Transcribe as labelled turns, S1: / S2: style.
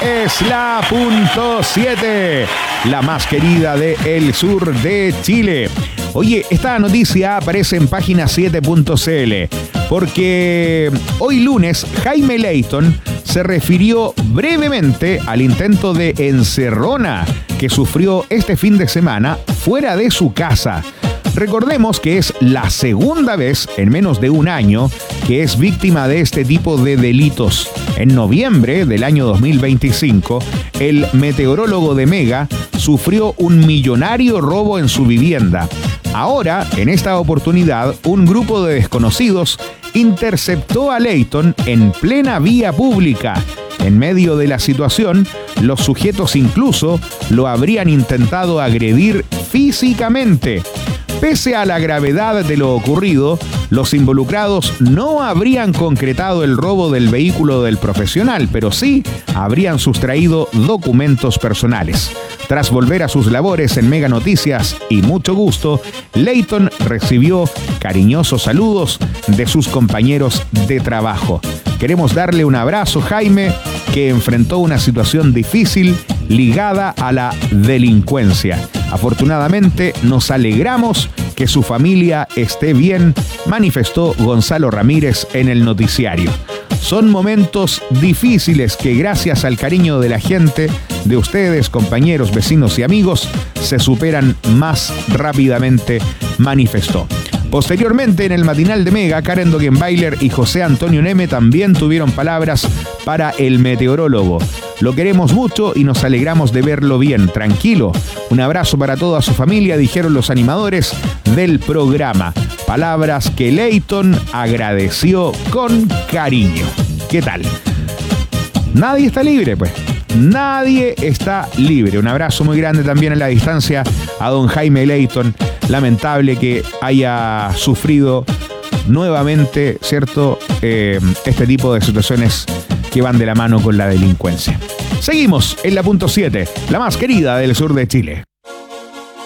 S1: es la punto 7, la más querida del sur de Chile. Oye, esta noticia aparece en página 7.cl porque hoy lunes Jaime Layton se refirió brevemente al intento de encerrona que sufrió este fin de semana fuera de su casa. Recordemos que es la segunda vez en menos de un año que es víctima de este tipo de delitos. En noviembre del año 2025, el meteorólogo de Mega sufrió un millonario robo en su vivienda. Ahora, en esta oportunidad, un grupo de desconocidos interceptó a Layton en plena vía pública. En medio de la situación, los sujetos incluso lo habrían intentado agredir físicamente. Pese a la gravedad de lo ocurrido, los involucrados no habrían concretado el robo del vehículo del profesional, pero sí habrían sustraído documentos personales. Tras volver a sus labores en Mega Noticias y mucho gusto, Layton recibió cariñosos saludos de sus compañeros de trabajo. Queremos darle un abrazo, Jaime, que enfrentó una situación difícil ligada a la delincuencia. Afortunadamente, nos alegramos que su familia esté bien, manifestó Gonzalo Ramírez en el noticiario. Son momentos difíciles que gracias al cariño de la gente, de ustedes, compañeros, vecinos y amigos, se superan más rápidamente, manifestó. Posteriormente, en el matinal de Mega, Karen Dogenbailer y José Antonio Neme también tuvieron palabras para el meteorólogo. Lo queremos mucho y nos alegramos de verlo bien, tranquilo. Un abrazo para toda su familia, dijeron los animadores del programa. Palabras que Layton agradeció con cariño. ¿Qué tal? Nadie está libre, pues. Nadie está libre. Un abrazo muy grande también a la distancia a don Jaime Layton. Lamentable que haya sufrido nuevamente, ¿cierto? Este tipo de situaciones que van de la mano con la delincuencia. Seguimos en la punto 7, la más querida del sur de Chile.